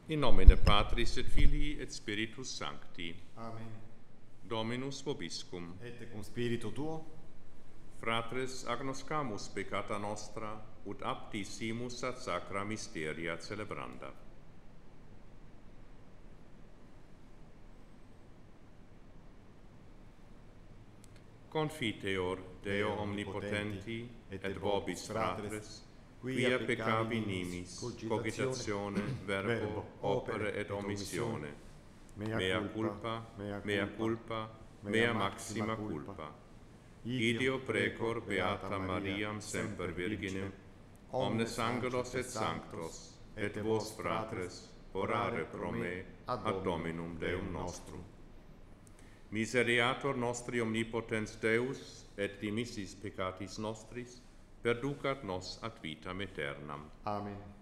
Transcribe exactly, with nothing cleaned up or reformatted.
In nomine Patris et Filii et Spiritus Sancti. Amen. Dominus vobiscum. Et cum spiritu tuo, Fratres agnoscamus peccata nostra, ut aptissimus ad sacra mysteria celebranda. Confiteor Deo omnipotenti et vobis fratres, quia peccavi nimis, cogitatione, verbo, opere et omissione, mea culpa, mea culpa, mea maxima culpa. Ideo precor beata Mariam semper Virginem, omnes angelos et sanctos, et vos fratres, orare pro me ad Dominum Deum nostrum. Miseriator nostri omnipotens Deus, et dimissis peccatis nostris, perducat nos ad vitam aeternam. Amen.